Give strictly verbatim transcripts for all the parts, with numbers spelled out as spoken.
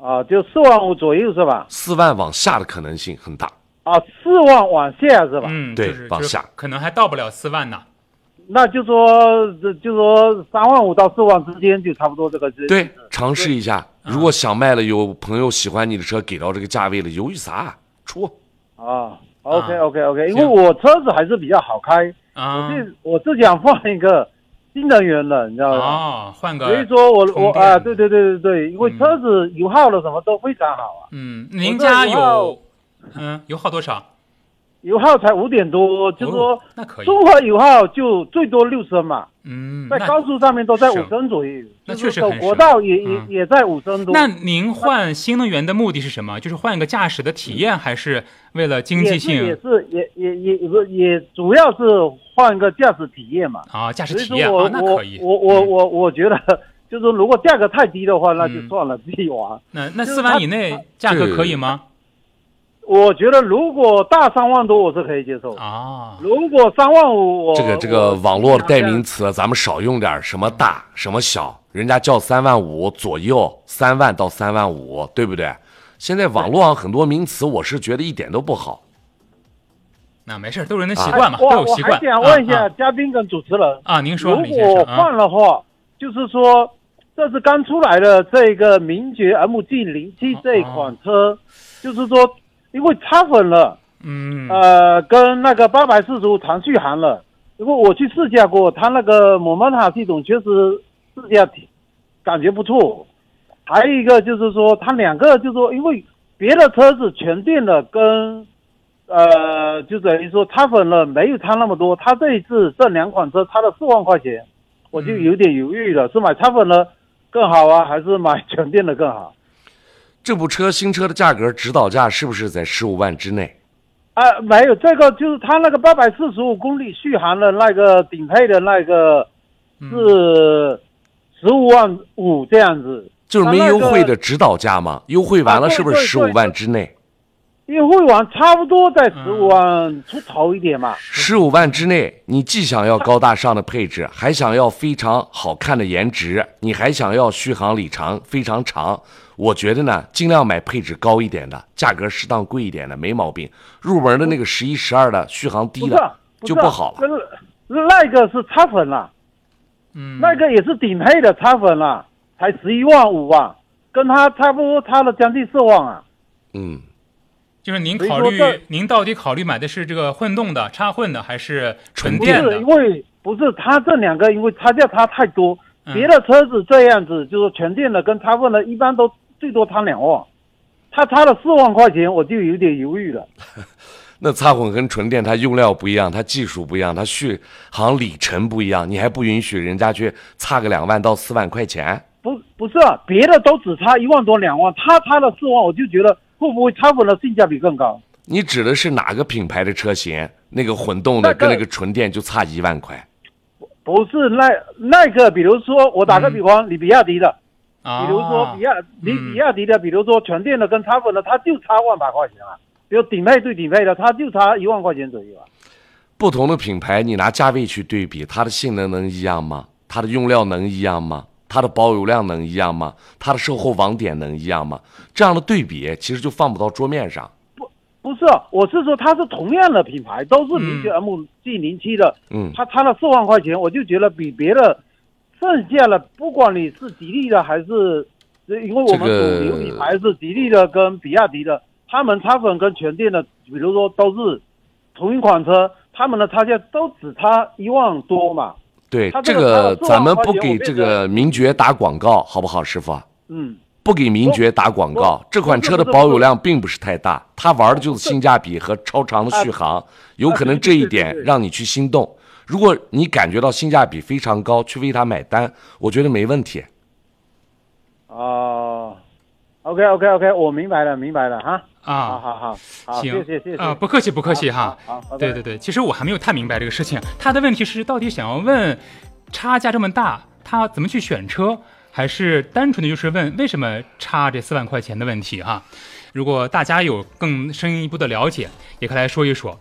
啊，就四万五左右是吧？ 四万往下的可能性很大。 啊，四万往下是吧？ 嗯， 对， 就是往下、 就是、可能还到不了四万呢。 那就说，就说三万五到四万之间就差不多这个。 对，尝试一下。如果想卖了，有朋友喜欢你的车，给到这个价位了，犹豫啥？出。 啊 ，OK OK OK， 因为我车子还是比较好开， 啊、 我是我是想换一个新能源的，你知道吗？ 哦，换个。 所以说我我啊，对对对对对，因为车子油耗的什么都非常好啊。 嗯，您家有嗯油耗多少？ 油耗才五点多，就说那可以。 综合油耗就最多六升嘛。 嗯， 在高速上面都在五升左右。 那确实很省。 国道也也也在五升多。 那您换新能源的目的是什么？就是换一个驾驶的体验，还是为了经济性？ 也是也也也也也主要是换一个驾驶体验嘛。 啊，驾驶体验啊， 那可以。 我我我我觉得，就是如果价格太低的话，那就算了，自己玩。 那那四万以内价格可以吗？ 我觉得如果大三万多我是可以接受啊， 如果三万五，我这个这个网络代名词咱们少用点，什么大什么小，人家叫三万五左右，三万到三万五，对不对？现在网络上很多名词，我是觉得一点都不好。 那没事，都是人的习惯嘛， 啊、 都有习惯。 我还想问一下嘉宾跟主持人啊，啊您说， 如果换的话，啊、就是说这是刚出来的这个名爵 M G 零七这一款车，啊、就是说。因为插混了， 嗯， 呃，跟那个八百四十五长续航了。因为我去试驾过，它那个摩门塔系统确实试驾感觉不错。还有一个就是说，它两个就是说，因为别的车子全电的跟，呃，就等于说插混了没有差那么多。它这一次这两款车差了四万块钱，我就有点犹豫了，是买插混了更好啊，还是买全电的更好？ 这部车新车的价格指导价是不是在十五万之内？ 啊、呃，没有，这个就是它那个八百四十五公里续航的那个顶配的那个是十五万五这样子， 就是没优惠的指导价吗？优惠完了是不是十五万之内？ 优惠完差不多在十五万出头一点嘛。 十五万之内，你既想要高大上的配置，还想要非常好看的颜值，你还想要续航里程非常长。我觉得呢，尽量买配置高一点的，价格适当贵一点的，没毛病。入门的那个十一、十二的续航低的就不好了。 那个是插混了， 嗯， 那个也是顶配的插混了，才十一万五啊，跟它差不多差了将近四万啊。 嗯， 就是您考虑，您到底考虑买的是这个混动的、插混的，还是纯电的？ 不是，因为不是它这两个，因为差价差太多。嗯、别的车子这样子，就是全电的跟插混的，一般都最多差两万，他差了四万块钱，我就有点犹豫了。 那插混跟纯电，它用料不一样，它技术不一样，它续航里程不一样，你还不允许人家去差个两万到四万块钱？ 不，不是、啊，别的都只差一万多两万，他差了四万，我就觉得会不会插混的性价比更高？ 你指的是哪个品牌的车型？那个混动的跟那个纯电就差一万块？ 不是那那个，比如说我打个比方，你、嗯、比亚迪的， 啊、 比如说比亚你比亚迪的，比如说全电的跟插混的，它就差万把块钱啊。比如顶配对顶配的，它就差一万块钱左右啊。 不同的品牌，你拿价位去对比，它的性能能一样吗？它的用料能一样吗？它的保有量能一样吗？它的售后网点能一样吗？这样的对比其实就放不到桌面上。 不是，我是说它是同样的品牌，都是名爵 M G 零七的， 嗯， 它差了四万块钱，我就觉得比别的剩下了，不管你是吉利的还是，因为我们主流品牌是吉利的跟比亚迪的，他们插混跟全电的，比如说都是同一款车，他们的差价都只差一万多嘛。 对，这个咱们不给这个名爵打广告，好不好，师傅？ 嗯。 不给名爵打广告，这款车的保有量并不是太大，它玩的就是性价比和超长的续航，有可能这一点让你去心动。如果你感觉到性价比非常高，去为它买单，我觉得没问题。 哦、呃、，OK OK OK， 我明白了，明白了哈。 啊， 好好好，好， 行， 谢谢谢谢啊，不客气不客气哈。 好，好对对对，其实我还没有太明白这个事情，他的问题是到底想要问差价这么大，他怎么去选车？还是单纯的就是问为什么差这四万块钱的问题哈？如果大家有更深一步的了解，也可以来说一说。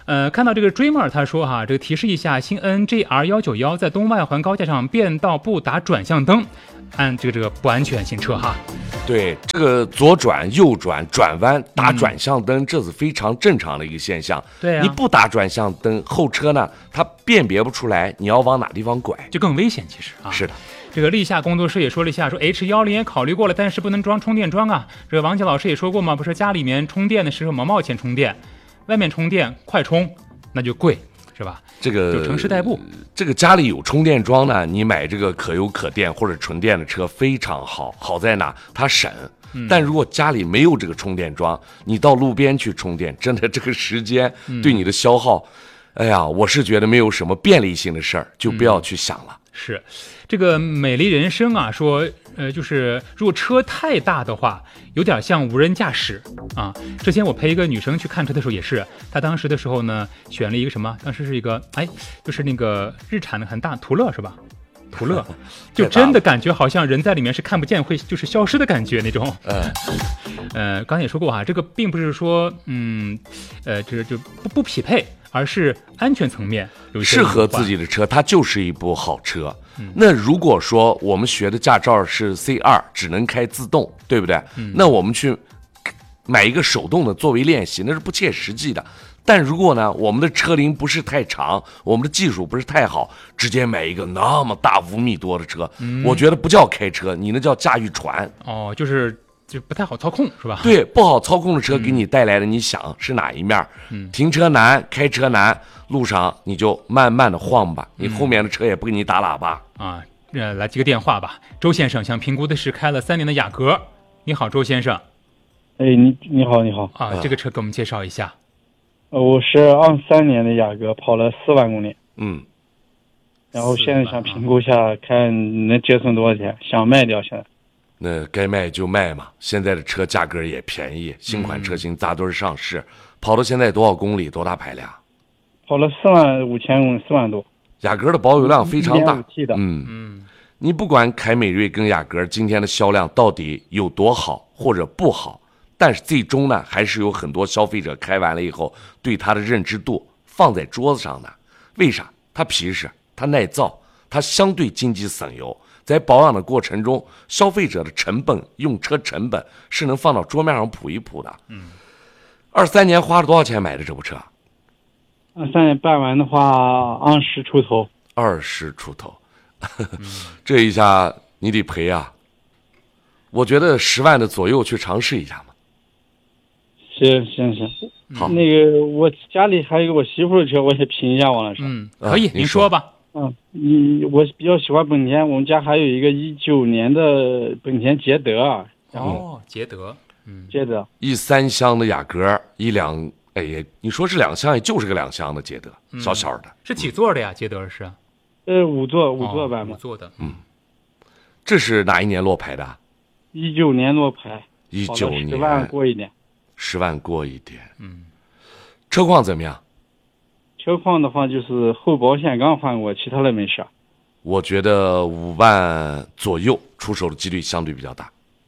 呃，看到这个 Dreamer 他说哈，这个提示一下，新 N G R 一九一在东外环高架上变道不打转向灯，按这个这个不安全行车哈。 对，这个左转、右转、转弯打转向灯，这是非常正常的一个现象。 对啊， 你不打转向灯，后车呢，它辨别不出来你要往哪地方拐， 就更危险。其实啊， 是的。 这个立夏工作室也说了一下，说 H 一零也考虑过了，但是不能装充电桩啊。这个王杰老师也说过嘛，不是家里面充电的时候毛毛钱充电，外面充电快充那就贵，是吧？ 这个就城市代步。 这个家里有充电桩呢，你买这个可油可电或者纯电的车非常好，好在哪？它省。 嗯、 但如果家里没有这个充电桩，你到路边去充电，真的这个时间对你的消耗，嗯、哎呀，我是觉得没有什么便利性的事儿，就不要去想了。 嗯、是，这个美丽人生啊说，呃，就是如果车太大的话，有点像无人驾驶啊。之前我陪一个女生去看车的时候也是，她当时的时候呢，选了一个什么？当时是一个，哎，就是那个日产的很大途乐是吧？途乐，就真的感觉好像人在里面是看不见，会就是消失的感觉那种。 嗯， 呃，刚才也说过哈，这个并不是说，嗯，呃，这就不不匹配，而是安全层面有适合自己的车，它就是一部好车。嗯、那如果说我们学的驾照是 C 二，只能开自动，对不对？嗯、那我们去买一个手动的作为练习，那是不切实际的。但如果呢，我们的车龄不是太长，我们的技术不是太好，直接买一个那么大五米多的车，嗯、我觉得不叫开车，你那叫驾驭船。 哦，就是就不太好操控，是吧？ 对，不好操控的车给你带来的，你想是哪一面？嗯，停车难，开车难，路上你就慢慢的晃吧，你后面的车也不给你打喇叭。 嗯、啊，呃，来接个电话吧，周先生想评估的是开了三年的雅阁。你好，周先生。 哎，你你好，你好啊，这个车给我们介绍一下。 呃，我是二三年的雅阁，跑了四万公里。 嗯， 然后现在想评估一下，看能节省多少钱，想卖掉现在。 那该卖就卖嘛，现在的车价格也便宜，新款车型扎堆上市。嗯、跑到现在多少公里，多大排量？ 跑了四万五千公里，四万多。 雅阁的保有量非常大。 一点五 T 的。 嗯嗯，你不管凯美瑞跟雅阁今天的销量到底有多好或者不好。但是最终呢，还是有很多消费者开完了以后，对它的认知度放在桌子上的。为啥？它皮实，它耐造，它相对经济省油。在保养的过程中，消费者的成本、用车成本是能放到桌面上谱一谱的。嗯。二三年花了多少钱买的这部车？ 二三年办完的话，二十出头。 二十出头，这一下你得赔啊！我觉得十万的左右去尝试一下嘛。 行行行， 好， 那个我家里还有一个我媳妇的车，我也评一下王老师。 嗯，可以，您说吧。 嗯，你我比较喜欢本田，我们家还有一个一九年的本田捷德啊。 哦，捷德，嗯， 捷德， 一三厢的雅阁，一两，哎呀，你说是两厢，也就是个两厢的捷德， 嗯、 小小的， 是几座的呀？捷德是？ 呃，五座，五座版本、 哦，五座的， 嗯。这是哪一年落牌的？ 一九年落牌。 一九年， 十万过一点。 十万过一点， 嗯， 车况怎么样？ 车况的话，就是后保险杠换过，其他的没事。 我觉得五万左右出手的几率相对比较大。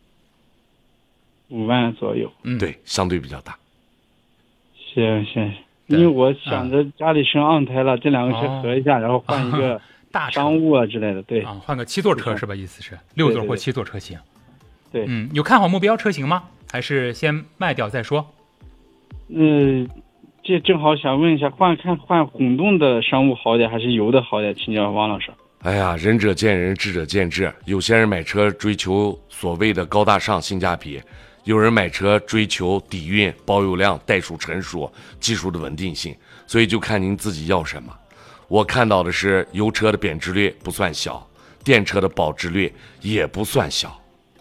五万左右， 嗯， 对，相对比较大。 行行，因为我想着家里生二胎了，嗯、这两个车合一下，哦、然后换一个大商务啊之类的，对， 啊，换个七座车是吧？意思是六座或七座车型。 对， 嗯，有看好目标车型吗？还是先卖掉再说？ 嗯，这正好想问一下，换看换混动的商务好点，还是油的好点？请教王老师。 哎呀，仁者见仁，智者见智。有些人买车追求所谓的高大上、性价比，有人买车追求底蕴、保有量、代数成熟、技术的稳定性，所以就看您自己要什么。我看到的是油车的贬值率不算小，电车的保值率也不算小。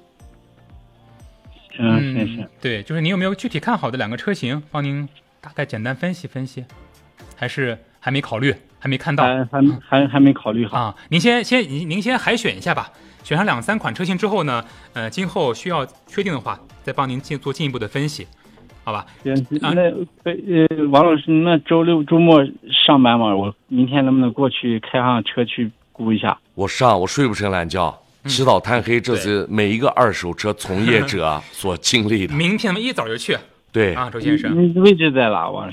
嗯，谢谢。 对，就是您有没有具体看好的两个车型，帮您大概简单分析分析？还是还没考虑，还没看到？ 还还还还没考虑好啊！您先先您您先海选一下吧，选上两三款车型之后呢，呃，今后需要确定的话，再帮您进做进一步的分析，好吧？ 行，那呃，王老师，那周六周末上班吗？我明天能不能过去开上车去估一下？ 我上，我睡不成懒觉。起早贪黑，这是每一个二手车从业者所经历的。 明天咱们一早就去。 对啊，周先生， 你位置在哪？王老师？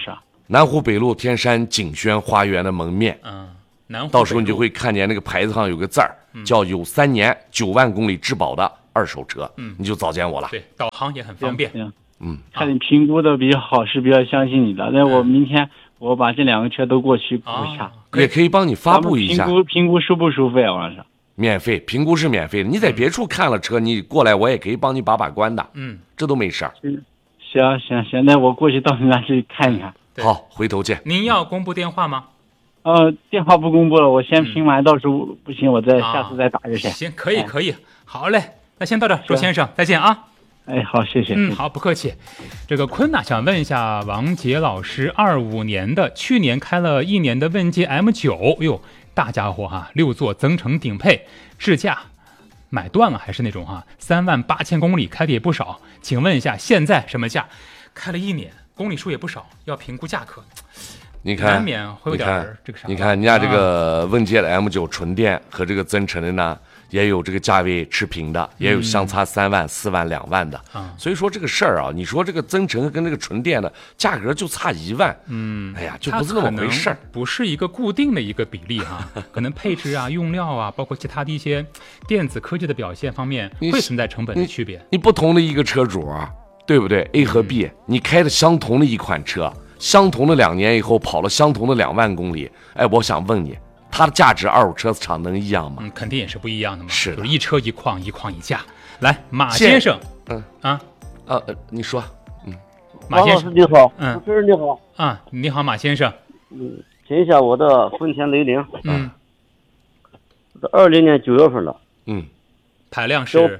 南湖北路天山景轩花园的门面。 嗯，南湖到时候你就会看见那个牌子上有个字儿， 嗯、 叫有三年九万公里质保的二手车，嗯，你就找见我了。 对，导航也很方便。 嗯， 看你评估的比较好，是比较相信你的。那我明天我把这两个车都过去估一下， 也可以帮你发布一下。 评估评估收不收费啊，王老师？ 免费，评估是免费的。你在别处看了车，你过来我也可以帮你把把关的。 嗯， 这都没事儿。 行行行，那我过去到你那去看一看。 好，回头见。 您要公布电话吗？ 呃，电话不公布了，我先评完，嗯、到时候不行，我再、啊、下次再打就行。 行，可以可以，好嘞，那先到这，周先生，再见啊。 哎，好，谢谢。 嗯，好，不客气。这个坤呐，想问一下王杰老师，二五年的，去年开了一年的问界 M 九，哟，大家伙哈，六座增程顶配，智驾买断了还是那种哈，三万八千公里开的也不少，请问一下现在什么价？开了一年，公里数也不少，要评估价格。 你看， 难免会有点这个啥。 你看人家这个问界的 M 九纯电和这个增程的呢，也有这个价位持平的，也有相差三万、四万、两万的。 嗯， 所以说这个事儿啊，你说这个增程跟这个纯电的价格就差一万， 嗯， 哎呀，就不是那么回事儿， 不是一个固定的一个比例哈，可能配置啊、用料啊，包括其他的一些电子科技的表现方面，会存在成本的区别。 你, 你不同的一个车主啊，对不对 ？A 和 B，、嗯、你开的相同的一款车。相同的两年以后跑了相同的两万公里，哎，我想问你，它的价值二手车市场能一样吗？ 嗯，肯定也是不一样的嘛。 是的， 就是一车一况，一况一价。来，马先生， 嗯啊， 呃、呃，你说，嗯， 马先生你好， 嗯， 主持人你好， 啊，你好，马先生， 嗯，请一下我的丰田雷凌， 嗯， 二零年九月份的， 嗯， 排量是，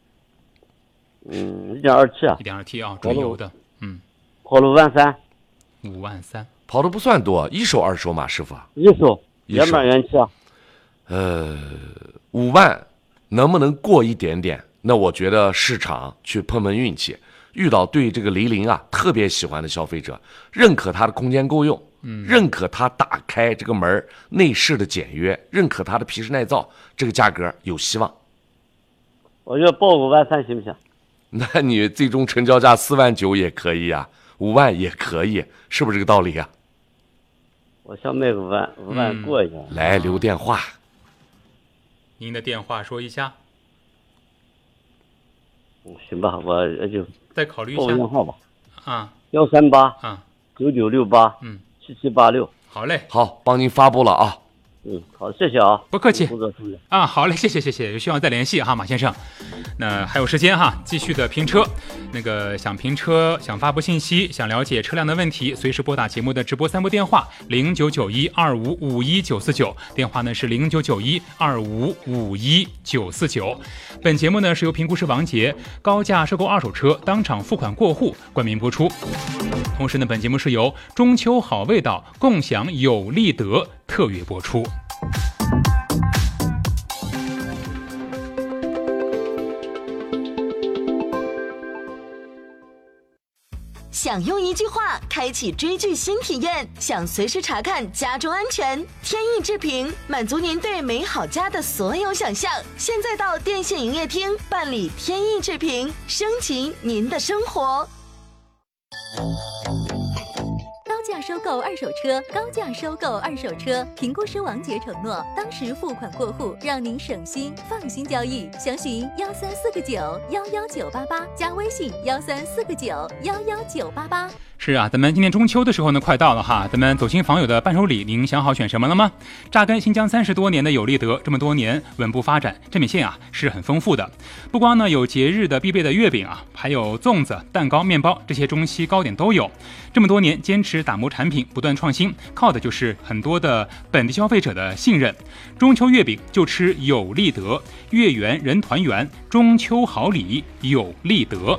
嗯，一点二 T 啊， 一点二 T 啊，纯油的，嗯， 跑了五万三。 五万三， 跑的不算多，一手二手嘛，师傅？ 一手，原版原漆啊。 呃，五万能不能过一点点？那我觉得市场去碰碰运气，遇到对这个雷凌啊特别喜欢的消费者，认可它的空间够用，嗯，认可它打开这个门内饰的简约，认可它的皮实耐造，这个价格有希望。 我觉得报五万三行不行？ 那你最终成交价四万九也可以啊。五万也可以，是不是这个道理啊？ 我想卖五万，五万过一下。 嗯、来留电话， 您的电话说一下。 行吧，我就再考虑一下。 报电话吧。 啊， 幺三八啊， 九九六八， 嗯， 七七八六。 好嘞， 好，帮您发布了啊。 嗯，好，谢谢啊， 不客气啊，好嘞，谢谢谢谢，有希望再联系哈，马先生。那还有时间哈，继续的评车。那个想评车、想发布信息、想了解车辆的问题，随时拨打节目的直播三部电话零九九一二五五一九四九，电话呢是零九九一二五五一九四九。本节目呢是由评估师王杰高价收购二手车，当场付款过户冠名播出。同时呢，本节目是由中秋好味道共享有利得特约播出。 想用一句话开启追剧新体验，想随时查看家中安全，天意之平满足您对美好家的所有想象。现在到电信营业厅办理天意之平，升级您的生活。 高价收购二手车，高价收购二手车。评估师王杰承诺，当时付款过户，让您省心放心交易。详询幺三四个九幺幺九八八，加微信幺三四个九幺幺九八八。 是啊，咱们今年中秋的时候呢，快到了哈。咱们走亲访友的伴手礼，您想好选什么了吗？扎根新疆三十多年的有利得，这么多年稳步发展，产品线啊是很丰富的。不光呢有节日的必备的月饼啊，还有粽子、蛋糕、面包这些中西糕点都有。这么多年坚持打磨产品，不断创新，靠的就是很多的本地消费者的信任。中秋月饼就吃有利得，月圆人团圆，中秋好礼有利得。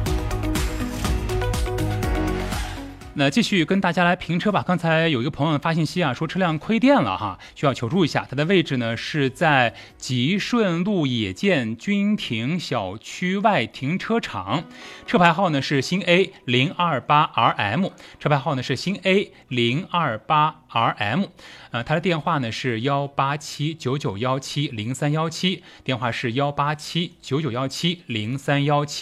那继续跟大家来评车吧。刚才有一个朋友发信息啊，说车辆亏电了哈，需要求助一下。它的位置呢是在吉顺路野建军庭小区外停车场，车牌号呢是新 A 零二八 R M， 车牌号呢是新 A 零二八 R M。呃，它的电话呢是幺八七九九幺七零三幺七，电话是幺八七九九幺七零三幺七。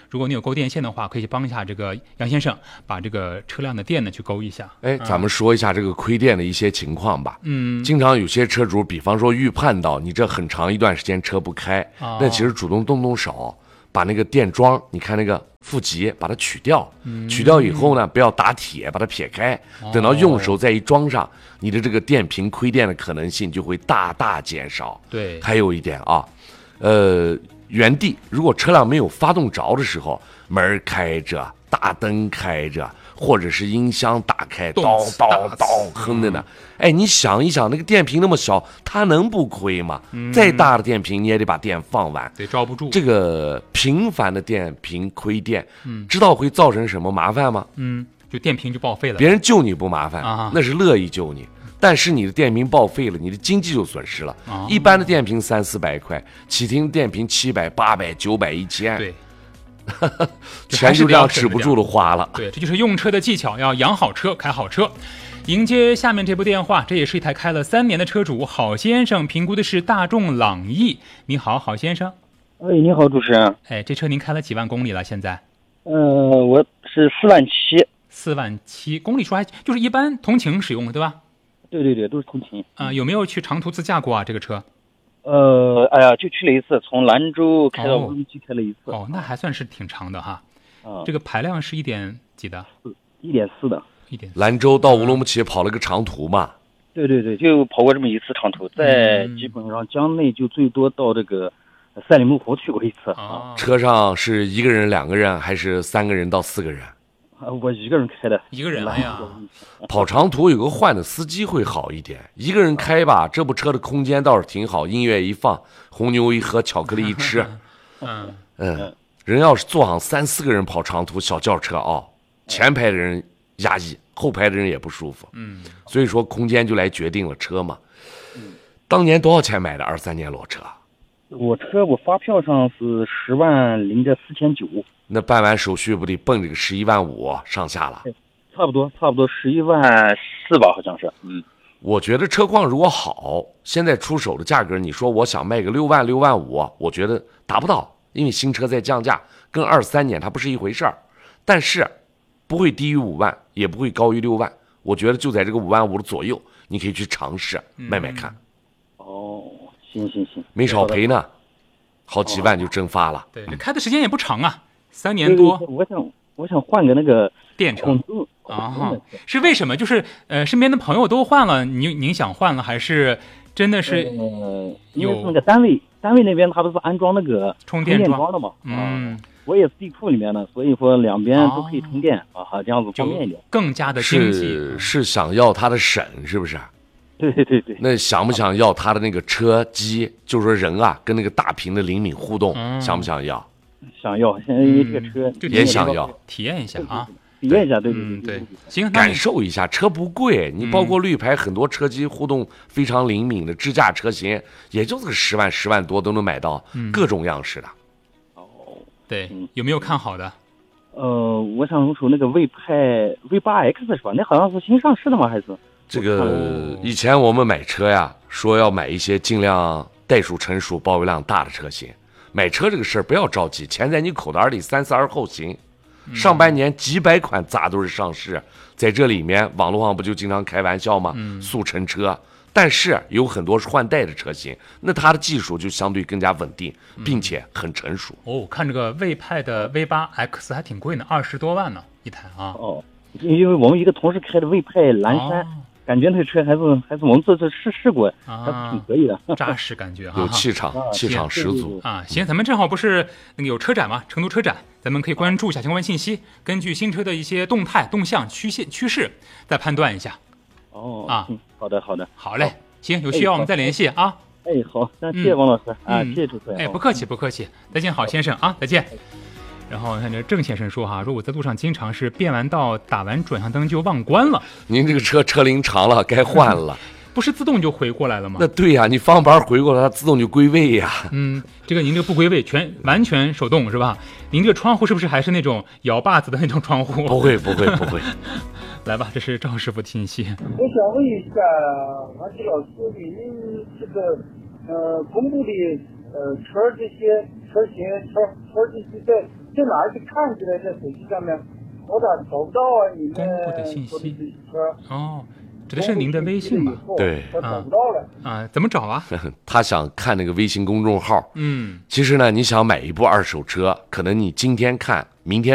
如果你有勾电线的话，可以帮一下这个杨先生把这个车辆的电呢去勾一下。 哎，咱们说一下这个亏电的一些情况吧。 嗯， 经常有些车主，比方说预判到你这很长一段时间车不开， 哦、 那其实主动动动手，把那个电桩，你看那个负极，把它取掉， 嗯、 取掉以后呢，不要打铁，把它撇开，等到用手再一装上，你的这个电瓶亏电的可能性就会大大减少。 对， 还有一点啊，呃，原地如果车辆没有发动着的时候，门开着，大灯开着，或者是音箱打开，叨叨叨哼的呢。哎，你想一想，那个电瓶那么小，它能不亏吗？ 嗯、 再大的电瓶，你也得把电放完， 得招不住。 这个频繁的电瓶亏电，嗯，知道会造成什么麻烦吗？ 嗯，就电瓶就报废了。 别人救你不麻烦， 啊、 那是乐意救你。但是你的电瓶报废了，你的经济就损失了。 啊、 一般的电瓶三四百块，启停电瓶七百、八百、九百、一千， 对， 钱就这样止不住的花了。 对，这就是用车的技巧，要养好车，开好车。迎接下面这部电话，这也是一台开了三年的车主郝先生评估的是大众朗逸。你好，郝先生。 哎，你好，主持人。 哎，这车您开了几万公里了？现在？ 呃，我是四万七。 四万七公里数还就是一般通勤使用，对吧？ 对对对，都是通勤。 啊、呃，有没有去长途自驾过啊？这个车？ 呃，哎呀，就去了一次，从兰州开到乌鲁木齐开了一次。 哦，那还算是挺长的哈。 啊， 这个排量是一点几的？ 一点四的。 一点。 兰州到乌鲁木齐跑了个长途嘛？ 对对对，就跑过这么一次长途，在基本上江内就最多到这个赛里木湖去过一次。 啊， 车上是一个人、两个人，还是三个人到四个人？ 啊，我一个人开的。 一个人哎呀。 跑长途有个换的司机会好一点，一个人开吧，这部车的空间倒是挺好，音乐一放，红牛一喝，巧克力一吃。 嗯嗯，人要是坐上三四个人跑长途小轿车啊、哦，前排的人压抑，后排的人也不舒服。 嗯， 所以说空间就来决定了车嘛。当年多少钱买的二三年裸车？ 我车我发票上是十万零着四千九。 那办完手续不得奔这个十一万五上下了？ 差不多，差不多十一万四吧，好像是。嗯， 我觉得车况如果好，现在出手的价格，你说我想卖个六万六万五，我觉得达不到，因为新车在降价，跟二三年它不是一回事儿。但是不会低于五万，也不会高于六万。我觉得就在这个五万五的左右，你可以去尝试卖卖看。 哦，行行行， 没少赔呢，好几万就蒸发了。 对，开的时间也不长啊。三年多， 我想我想换个那个电车啊，是为什么？就是呃，身边的朋友都换了，您您想换了，还是真的是？ 呃，因为是那个单位单位那边他不是安装那个充电桩的嘛？ 嗯， 我也是地库里面的，所以说两边都可以充电啊，这样子方便一点， 更加的经济。 是是想要它的省，是不是？ 对对对对。 那想不想要它的那个车机？就是说人啊，跟那个大屏的灵敏互动， 嗯、 想不想要？ 想要，现在因为这个车、 嗯、 也想要体验一下啊， 体验一下，对对对对，行， 感受一下，车不贵，你包括绿牌很多车机互动非常灵敏的支架车型，也就是个十万十万多都能买到各种样式的。 哦， 对，有没有看好的？ 呃，我想入手那个魏派 V 八 X 是吧？那好像是新上市的吗？还是这个以前我们买车呀，说要买一些尽量代数成熟、保有量大的车型。买车这个事儿不要着急，钱在你口袋里，三思而后行。上半年几百款咋都是上市，在这里面网络上不就经常开玩笑吗？ 嗯、 速成车，但是有很多是换代的车型，那它的技术就相对更加稳定，并且很成熟。 哦，看这个魏派的 V 八 X 还挺贵呢，二十多万呢一台啊。 哦，因为我们一个同事开的魏派蓝山。哦，感觉那车还是还是我们这次试试过，还是挺可以的， 扎实感觉哈， 有气场，气场十足啊！行，咱们正好不是那个有车展嘛，成都车展，咱们可以关注一下相关信息，根据新车的一些动态、动向、曲线、趋势，再判断一下。 哦啊， 好的，好的， 好嘞，行，有需要我们再联系啊。 哎，好，那谢谢王老师啊，谢谢主持人。 哎，不客气，不客气，再见，郝先生啊，再见。然后看这郑先生说哈，说我在路上经常是变完道打完转向灯就忘关了。 您这个车车龄长了，该换了。 不是自动就回过来了吗？ 那对呀、啊，你方向盘回过来，它自动就归位呀。 嗯，这个您这个不归位，全完全手动是吧？您这个窗户是不是还是那种摇把子的那种窗户？ 不会，不会，不会。 来吧，这是赵师傅的信息。 我想问一下，阿吉老师，您这个呃公布的呃车这些车型车车这些在去哪儿去看去了？在手机上面，我咋找不到啊？你们公布的信息说的这些车哦，指的是您的微信吧？ 对我找不到了啊，怎么找啊？ 他想看那个微信公众号。 嗯， 其实呢，你想买一部二手车，可能你今天看，明天